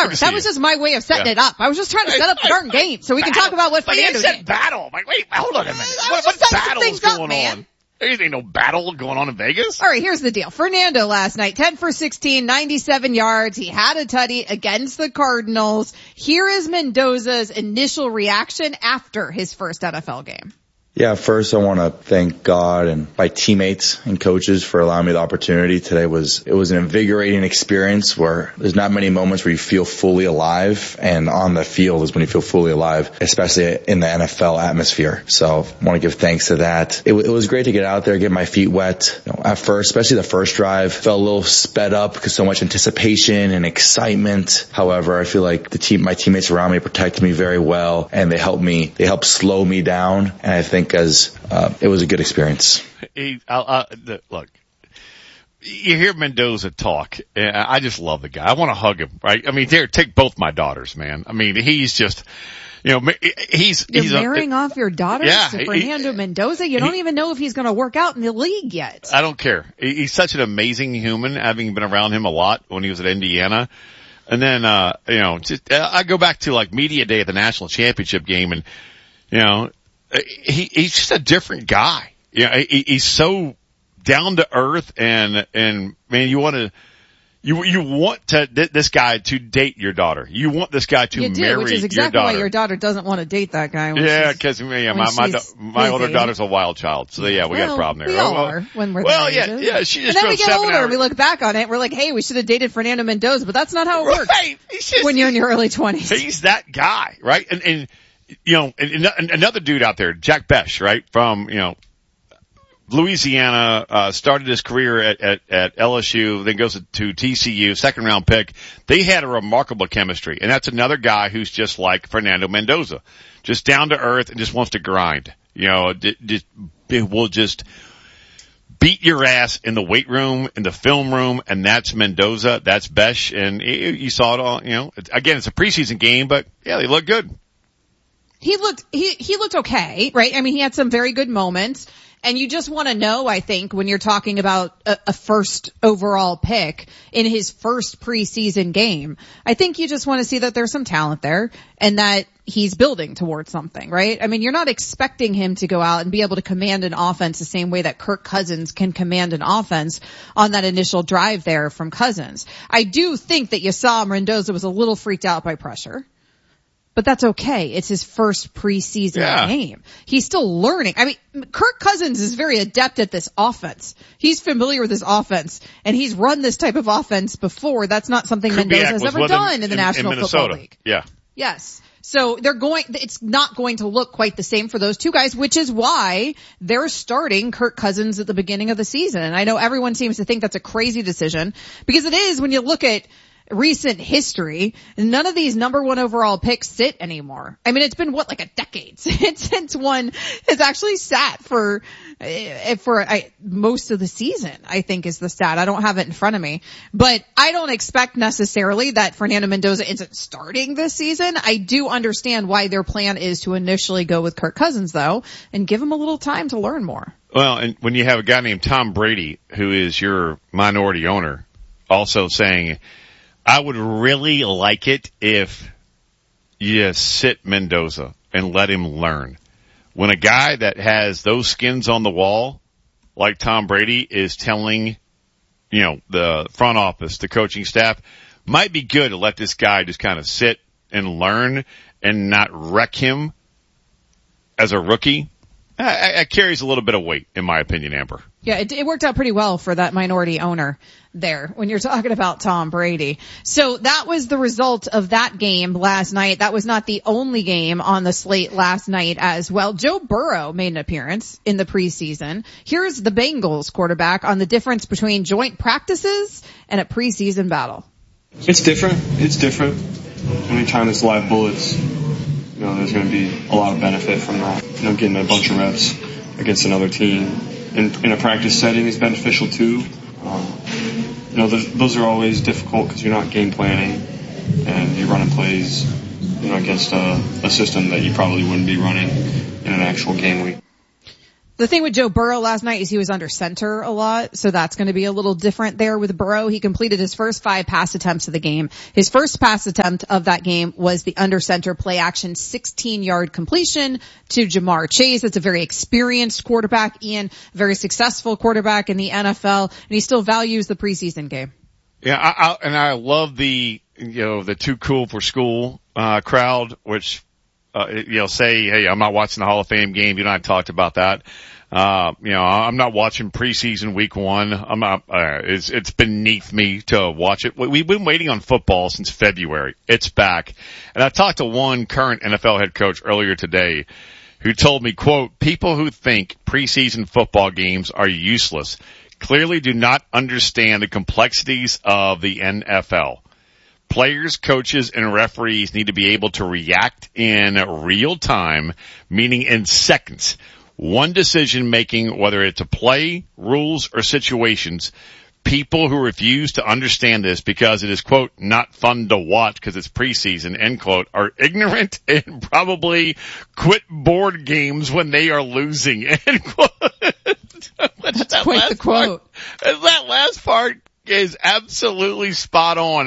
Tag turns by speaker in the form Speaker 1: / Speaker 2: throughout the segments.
Speaker 1: Cyrus, that was just my way of setting it up. I was just trying to set up the darn game so we can talk about what Fernando did.
Speaker 2: You said battle. I'm like, wait, hold on a minute. What battle is going on? There ain't no battle going on in Vegas.
Speaker 1: All right, here's the deal. Fernando last night, 10 for 16, 97 yards. He had a tutty against the Cardinals. Here is Mendoza's initial reaction after his first NFL game.
Speaker 3: Yeah, first I want to thank God and my teammates and coaches for allowing me the opportunity. Today it was an invigorating experience where there's not many moments where you feel fully alive, and on the field is when you feel fully alive, especially in the NFL atmosphere. So I want to give thanks to that. It was great to get out there, get my feet wet. At first, especially the first drive, felt a little sped up because so much anticipation and excitement. However, I feel like my teammates around me protected me very well, and they helped slow me down, and I think as it was a good experience.
Speaker 2: Look, you hear Mendoza talk, and I just love the guy. I want to hug him, right? I mean, take both my daughters, man. I mean, he's just, you're
Speaker 1: marrying off your daughters to Fernando Mendoza? You don't even know if he's going to work out in the league yet.
Speaker 2: I don't care. He's such an amazing human, having been around him a lot when he was at Indiana. And then, I go back to like media day at the national championship game, and, he's just a different guy. He's so down to earth, and man, you want this guy to date your daughter. You want this guy to marry your daughter.
Speaker 1: Which is exactly why your daughter doesn't want to date that guy.
Speaker 2: Because my older daughter's a wild child, so we got a problem there.
Speaker 1: We all are when we're
Speaker 2: she just.
Speaker 1: And then we get older, and we look back on it, we're like, hey, we should have dated Fernando Mendoza, but that's not how it works. Right. When you're in your early 20s.
Speaker 2: He's that guy, right? And another dude out there, Jack Besh, right? From, Louisiana, started his career at LSU, then goes to TCU, second round pick. They had a remarkable chemistry. And that's another guy who's just like Fernando Mendoza. Just down to earth and just wants to grind. Will just beat your ass in the weight room, in the film room, and that's Mendoza, that's Besh. And you saw it all, again, it's a preseason game, but yeah, they look good.
Speaker 1: He looked okay, right? I mean, he had some very good moments, and you just want to know, I think, when you're talking about a first overall pick in his first preseason game, I think you just want to see that there's some talent there and that he's building towards something, right? I mean, you're not expecting him to go out and be able to command an offense the same way that Kirk Cousins can command an offense on that initial drive there from Cousins. I do think that you saw Mendoza was a little freaked out by pressure. But that's okay. It's his first preseason game. He's still learning. I mean, Kirk Cousins is very adept at this offense. He's familiar with this offense, and he's run this type of offense before. That's not something Mendoza has ever done in the National Football League.
Speaker 2: Yeah.
Speaker 1: Yes. So it's not going to look quite the same for those two guys, which is why they're starting Kirk Cousins at the beginning of the season. And I know everyone seems to think that's a crazy decision, because it is when you look at recent history. None of these number one overall picks sit anymore. I mean, it's been like a decade since one has actually sat for most of the season, I think is the stat. I don't have it in front of me, but I don't expect necessarily that Fernando Mendoza isn't starting this season. I do understand why their plan is to initially go with Kirk Cousins though, and give him a little time to learn more.
Speaker 2: Well, and when you have a guy named Tom Brady, who is your minority owner, also saying, I would really like it if you sit Mendoza and let him learn. When a guy that has those skins on the wall, like Tom Brady, is telling, the front office, the coaching staff, might be good to let this guy just kind of sit and learn and not wreck him as a rookie. It carries a little bit of weight, in my opinion, Amber.
Speaker 1: Yeah, it worked out pretty well for that minority owner there when you're talking about Tom Brady. So that was the result of that game last night. That was not the only game on the slate last night as well. Joe Burrow made an appearance in the preseason. Here's the Bengals quarterback on the difference between joint practices and a preseason battle.
Speaker 4: It's different. Anytime it's live bullets, there's going to be a lot of benefit from that. Getting a bunch of reps against another team in a practice setting is beneficial too. Those are always difficult because you're not game planning and you're running plays, against a system that you probably wouldn't be running in an actual game week.
Speaker 1: The thing with Joe Burrow last night is he was under center a lot, so that's going to be a little different there with Burrow. He completed his first 5 pass attempts of the game. His first pass attempt of that game was the under center play action 16-yard completion to Jamar Chase. That's a very experienced quarterback, Ian, very successful quarterback in the NFL, and he still values the preseason game.
Speaker 2: Yeah, I love the too cool for school crowd, which say, hey, I'm not watching the Hall of Fame game. You and I talked about that. I'm not watching preseason week 1. I'm not, it's beneath me to watch it. We've been waiting on football since February. It's back. And I talked to one current NFL head coach earlier today who told me, quote, people who think preseason football games are useless clearly do not understand the complexities of the NFL. Players, coaches, and referees need to be able to react in real time, meaning in seconds. One decision making, whether it's a play, rules, or situations. People who refuse to understand this because it is, quote, not fun to watch because it's preseason, end quote, are ignorant and probably quit board games when they are losing, end quote.
Speaker 1: That's quite the quote.
Speaker 2: That last part is absolutely spot on.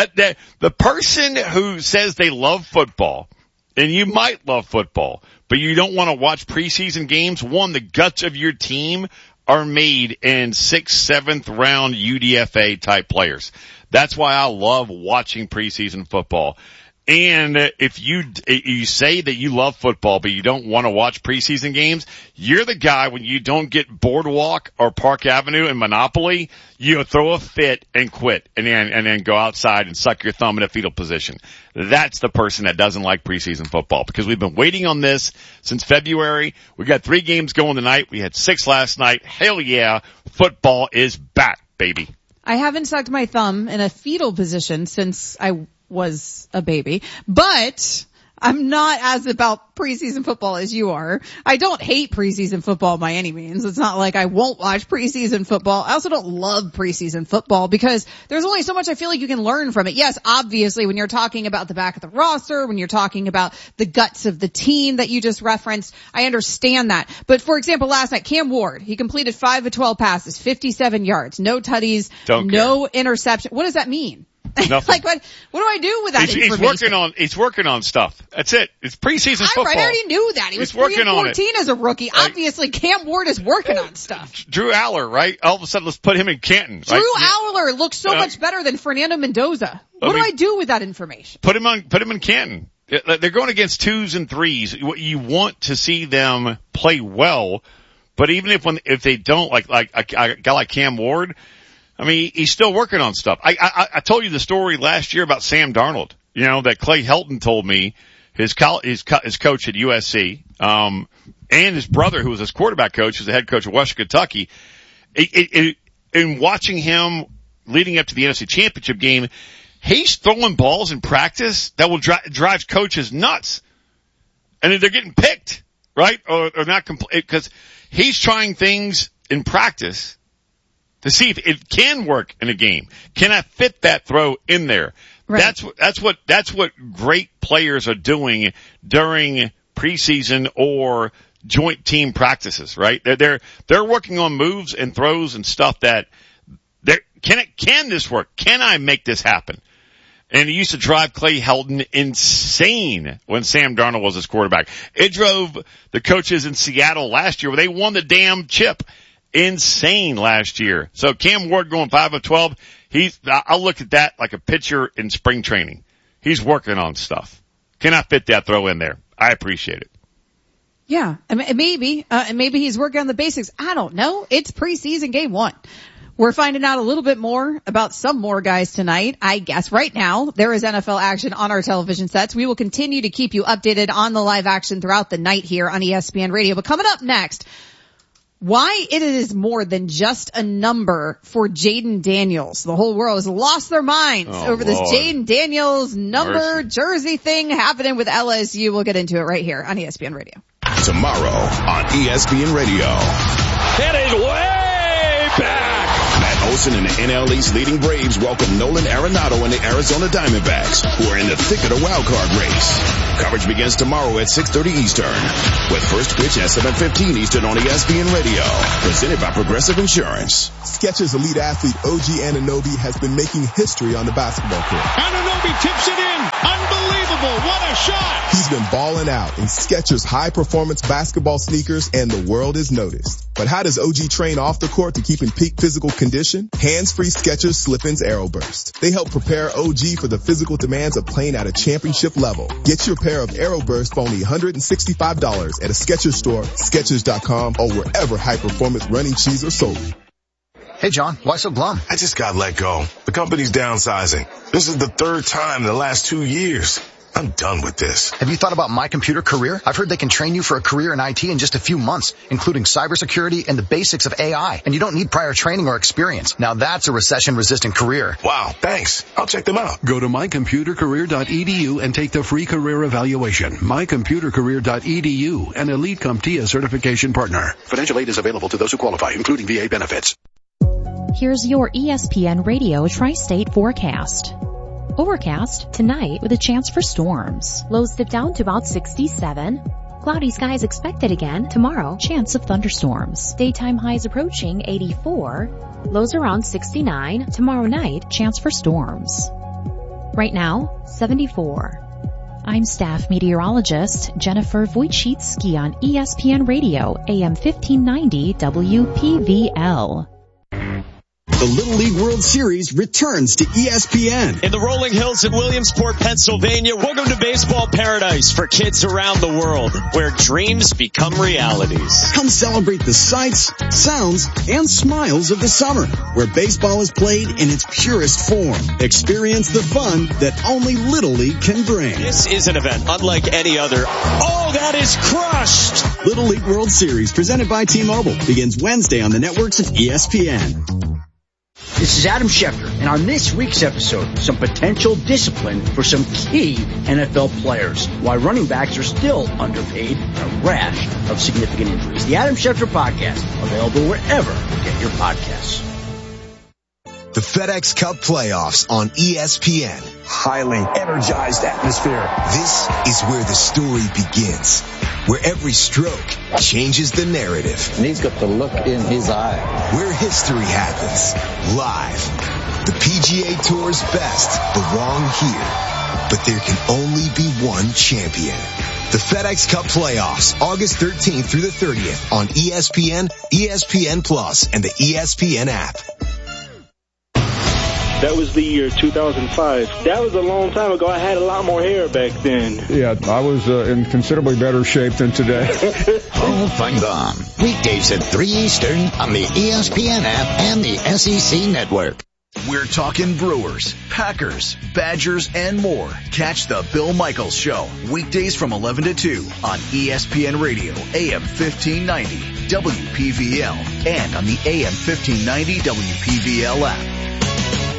Speaker 2: The person who says they love football, and you might love football, but you don't want to watch preseason games, one, the guts of your team are made in 6th, 7th round UDFA type players. That's why I love watching preseason football. And if you say that you love football, but you don't want to watch preseason games, you're the guy when you don't get Boardwalk or Park Avenue and Monopoly, you throw a fit and quit and then go outside and suck your thumb in a fetal position. That's the person that doesn't like preseason football because we've been waiting on this since February. We got 3 games going tonight. We had 6 last night. Hell yeah. Football is back, baby.
Speaker 1: I haven't sucked my thumb in a fetal position since I was a baby, but I'm not as about preseason football as you are. I don't hate preseason football by any means. It's not like I won't watch preseason football. I also don't love preseason football because there's only so much I feel like you can learn from it. Yes, obviously when you're talking about the back of the roster, when you're talking about the guts of the team that you just referenced, I understand that. But for example, last night, Cam Ward, he completed 5 of 12 passes, 57 yards, no tutties, no interception. What does that mean? Like what do I do with that information?
Speaker 2: He's working on stuff. That's it. It's preseason football.
Speaker 1: I already knew that. He was 3-14 as a rookie. Obviously, Cam Ward is working on stuff.
Speaker 2: Drew Aller, right? All of a sudden, let's put him in Canton.
Speaker 1: Drew Aller looks so much better than Fernando Mendoza. What do I do with that information?
Speaker 2: Put him in Canton. They're going against 2s and 3s. You want to see them play well, but even if they don't, like a guy like Cam Ward, I mean, he's still working on stuff. I told you the story last year about Sam Darnold, that Clay Helton told me, his coach at USC, and his brother, who was his quarterback coach, who's the head coach of Western Kentucky. In watching him leading up to the NFC Championship game, he's throwing balls in practice that will drive coaches nuts. And they're getting picked, right? Or not because he's trying things in practice to see if it can work in a game. Can I fit that throw in there? Right. That's what great players are doing during preseason or joint team practices, right? They're working on moves and throws and stuff that can this work? Can I make this happen? And he used to drive Clay Helton insane when Sam Darnold was his quarterback. It drove the coaches in Seattle last year where they won the damn chip. Insane last year. So Cam Ward going 5 of 12. I'll look at that like a pitcher in spring training. He's working on stuff. Can I fit that throw in there? I appreciate it.
Speaker 1: Yeah. Maybe he's working on the basics. I don't know. It's preseason game 1. We're finding out a little bit more about some more guys tonight. I guess right now there is NFL action on our television sets. We will continue to keep you updated on the live action throughout the night here on ESPN Radio. But coming up next, why it is more than just a number for Jaden Daniels. The whole world has lost their minds over this Jaden Daniels number jersey thing happening with LSU. We'll get into it right here on ESPN Radio.
Speaker 5: Tomorrow on ESPN Radio.
Speaker 6: It is way back.
Speaker 5: Matt Olsen and the NL East leading Braves welcome Nolan Arenado and the Arizona Diamondbacks, who are in the thick of the wild card race. Coverage begins tomorrow at 6:30 Eastern, with first pitch at 7:15 Eastern on ESPN Radio. Presented by Progressive Insurance.
Speaker 6: Skechers elite athlete OG Anunoby has been making history on the basketball court.
Speaker 7: Anunoby tips it in. Unbelievable. What a shot.
Speaker 6: He's been balling out in Skechers high-performance basketball sneakers, and the world is noticed. But how does OG train off the court to keep in peak physical condition? Hands-free Skechers Slip-ins Aeroburst. They help prepare OG for the physical demands of playing at a championship level. Get your pair of Aeroburst for only $165 at a Skechers store, Skechers.com, or wherever high-performance running shoes are sold.
Speaker 8: Hey, John, why so glum?
Speaker 9: I just got let go. The company's downsizing. This is the third time in the last 2 years. I'm done with this.
Speaker 8: Have you thought about My Computer Career? I've heard they can train you for a career in IT in just a few months, including cybersecurity and the basics of AI. And you don't need prior training or experience. Now that's a recession-resistant career.
Speaker 9: Wow, thanks. I'll check them out.
Speaker 10: Go to mycomputercareer.edu and take the free career evaluation. mycomputercareer.edu, an Elite CompTIA certification partner. Financial aid is available to those who qualify, including VA benefits.
Speaker 11: Here's your ESPN Radio Tri-State forecast. Overcast tonight with a chance for storms. Lows dip down to about 67. Cloudy skies expected again tomorrow. Chance of thunderstorms. Daytime highs approaching 84. Lows around 69. Tomorrow night, chance for storms. Right now, 74. I'm staff meteorologist Jennifer Wojcicki on ESPN Radio, AM 1590 WPVL.
Speaker 12: The Little League World Series returns to ESPN.
Speaker 13: In the rolling hills of Williamsport, Pennsylvania, welcome to baseball paradise for kids around the world, where dreams become realities.
Speaker 12: Come celebrate the sights, sounds, and smiles of the summer, where baseball is played in its purest form. Experience the fun that only Little League can bring.
Speaker 13: This is an event unlike any other. Oh, that is crushed!
Speaker 12: Little League World Series, presented by T-Mobile, begins Wednesday on the networks of ESPN.
Speaker 14: This is Adam Schefter, and on this week's episode, some potential discipline for some key NFL players, why running backs are still underpaid, and a rash of significant injuries. The Adam Schefter Podcast, available wherever you get your podcasts.
Speaker 15: The FedEx Cup playoffs on ESPN.
Speaker 16: Highly energized atmosphere.
Speaker 15: This is where the story begins, where every stroke changes the narrative.
Speaker 17: And he's got the look in his eye.
Speaker 15: Where history happens, live. The PGA Tour's best belong here, but there can only be one champion. The FedEx Cup playoffs, August 13th through the 30th on ESPN, ESPN Plus, and the ESPN app.
Speaker 18: That was the year 2005. That was a long time ago. I had a lot more hair back then.
Speaker 19: Yeah, I was in considerably better shape than today.
Speaker 20: Paul Feinbaum. Weekdays at 3 Eastern on the ESPN app and the SEC Network.
Speaker 21: We're talking Brewers, Packers, Badgers, and more. Catch the Bill Michaels Show, weekdays from 11 to 2 on ESPN Radio, AM 1590, WPVL, and on the AM 1590 WPVL app.